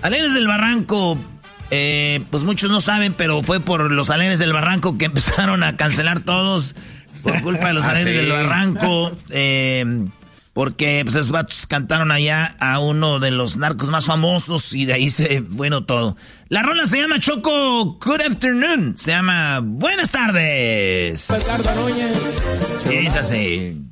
Alegres del Barranco, pues muchos no saben, pero fue por los Alegres del Barranco que empezaron a cancelar todos por culpa de los Alegres del Barranco. Porque pues esos vatos cantaron allá a uno de los narcos más famosos y de ahí se bueno todo. La rola se llama Choco Good Afternoon. Se llama Buenas tardes. Y es así.